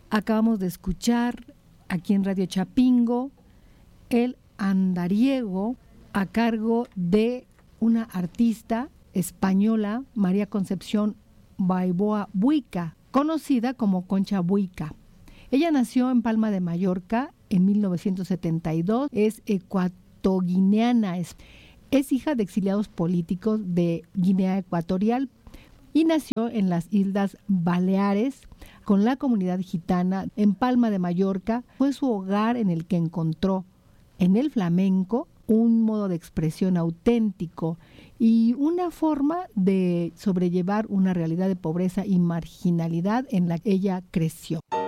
Acabamos de escuchar aquí en Radio Chapingo el andariego a cargo de una artista española, María Concepción Balboa Buica, conocida como Concha Buica. Ella nació en Palma de Mallorca en 1972, es ecuatoguineana, es hija de exiliados políticos de Guinea Ecuatorial y nació en las Islas Baleares con la comunidad gitana en Palma de Mallorca. Fue su hogar en el que encontró en el flamenco un modo de expresión auténtico y una forma de sobrellevar una realidad de pobreza y marginalidad en la que ella creció.